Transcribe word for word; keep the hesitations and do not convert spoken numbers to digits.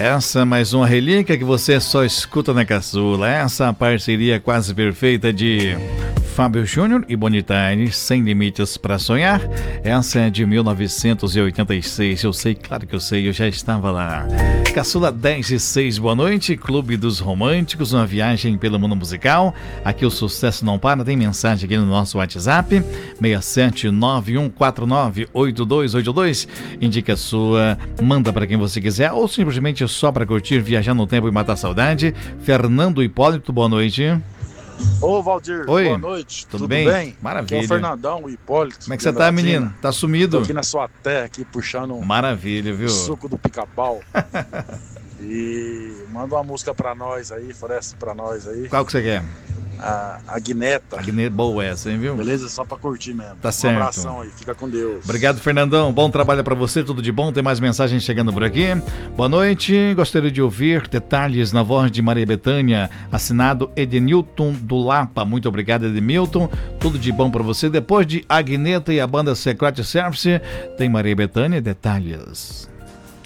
Essa mais uma relíquia que você só escuta na Caçula. Essa parceria quase perfeita de Fábio Júnior e Bonitani, Sem Limites para Sonhar. Essa é de mil novecentos e oitenta e seis. Eu sei, claro que eu sei, eu já estava lá. Caçula dez e seis, boa noite. Clube dos Românticos, uma viagem pelo mundo musical. Aqui o sucesso não para, tem mensagem aqui no nosso WhatsApp. seis sete nove um quatro nove oito dois oito dois. Indica a sua, manda para quem você quiser ou simplesmente só para curtir, viajar no tempo e matar saudade. Fernando Hipólito, boa noite. Ô Valdir, Oi. boa noite, tudo, tudo bem? bem? Maravilha. Aqui é o Fernandão, o Hipólito. Como é que você tá, menino? Tá sumido? Tô aqui na sua terra, aqui puxando Maravilha, viu? o suco do pica-pau. E manda uma música pra nós aí, oferece pra nós aí. Qual que você quer? A, a Guineta. A Guineta, boa essa, hein, viu? Beleza? Só pra curtir mesmo. Tá um certo. abração aí, fica com Deus. Obrigado, Fernandão. Bom trabalho pra você, tudo de bom. Tem mais mensagens chegando por aqui. Boa noite. Gostaria de ouvir detalhes na voz de Maria Bethânia, assinado Edenilton do Lapa. Muito obrigado, Edmilton. Tudo de bom pra você. Depois de Agneta e a banda Secret Service, tem Maria Bethânia, detalhes.